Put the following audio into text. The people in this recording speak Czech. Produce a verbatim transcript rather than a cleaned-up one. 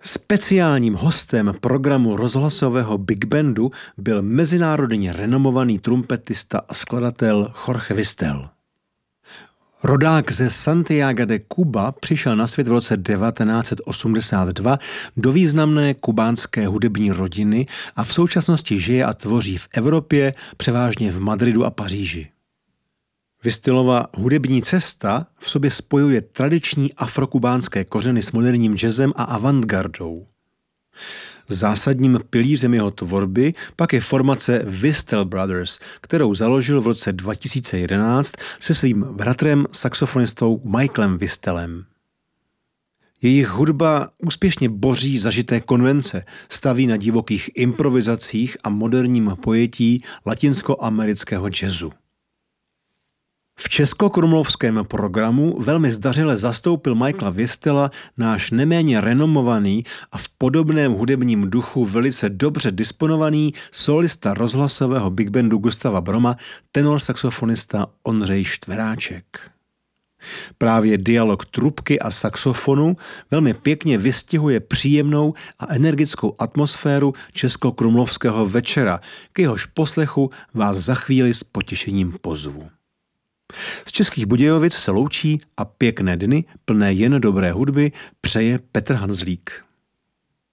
Speciálním hostem programu rozhlasového Big Bandu byl mezinárodně renomovaný trumpetista a skladatel Jorge Whistell. Rodák ze Santiago de Cuba přišel na svět v roce devatenáct set osmdesát dva do významné kubánské hudební rodiny a v současnosti žije a tvoří v Evropě, převážně v Madridu a Paříži. Whistellova hudební cesta v sobě spojuje tradiční afrokubánské kořeny s moderním jazzem a avantgardou. Zásadním pilířem jeho tvorby pak je formace Whistell Brothers, kterou založil v roce dva tisíce jedenáct se svým bratrem saxofonistou Michaelem Whistellem. Jejich hudba úspěšně boří zažité konvence, staví na divokých improvizacích a moderním pojetí latinskoamerického jazzu. V českokrumlovském programu velmi zdařile zastoupil Michaela Whistella náš neméně renomovaný a v podobném hudebním duchu velice dobře disponovaný solista rozhlasového Big Bandu Gustava Broma, tenor saxofonista Ondřej Štveráček. Právě dialog trubky a saxofonu velmi pěkně vystihuje příjemnou a energickou atmosféru českokrumlovského večera, k jehož poslechu vás za chvíli s potěšením pozvu. Z Českých Budějovic se loučí a pěkné dny plné jen dobré hudby přeje Petr Hanzlík.